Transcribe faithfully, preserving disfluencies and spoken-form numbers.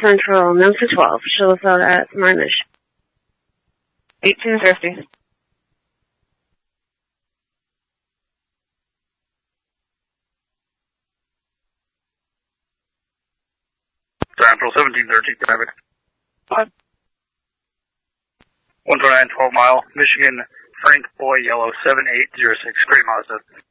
Central, Memphis twelve, show us out at my mission. eighteen fifty. Central, seventeen thirteen, traffic. Five. one twenty-nine, twelve mile, Michigan, Frank Boy, Yellow, seven eight zero six, Great Mazda.